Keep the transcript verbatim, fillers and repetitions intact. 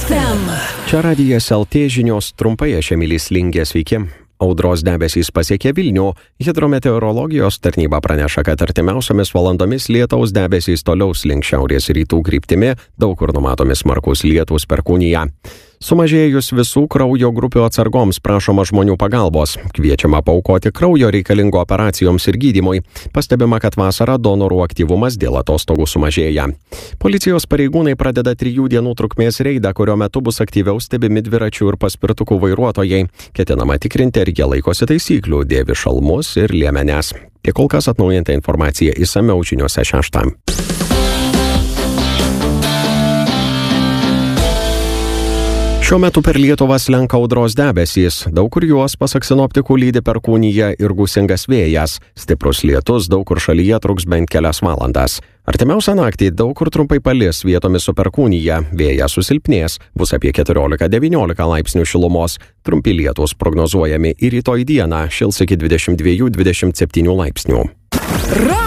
ef em. Čia radijas L T žinios trumpai, aš Emilis Lingė, sveiki. Audros debesys pasiekė Vilnių. Hidrometeorologijos tarnyba praneša, kad artimiausiomis valandomis lietaus debesys toliau slink šiaurės rytų kryptimi, daug kur numatomi smarkus lietūs perkūnija. Sumažėjus visų kraujo grupių atsargoms prašoma žmonių pagalbos. Kviečiama paaukoti kraujo reikalingo operacijoms ir gydymui. Pastebima, kad vasarą donorų aktyvumas dėl atostogų sumažėja. Policijos pareigūnai pradeda trijų dienų trukmės reidą, kurio metu bus aktyviau stebimi dviračių ir paspirtukų vairuotojai. Ketinama tikrinti, ar jie laikosi taisyklių, dėvi šalmus ir liemenes. Tiek kol kas atnaujinta informacija išsamiau žiniose šeštą. Šiuo metu per Lietuvą slenka audros debesys. Daug kur juos, pasak sinoptikų, lydi perkūnija ir gūsingas vėjas. Stiprus lietus daug kur šalyje truks bent kelias valandas. Artimiausią naktį daug kur trumpai palis, vietomis su perkūnija. Vėjas susilpnės, bus apie keturiolika devyniolika laipsnių šilumos. Trumpi lietūs prognozuojami ir rytoj dieną šils iki dvidešimt dviejų dvidešimt septynių laipsnių. Ra!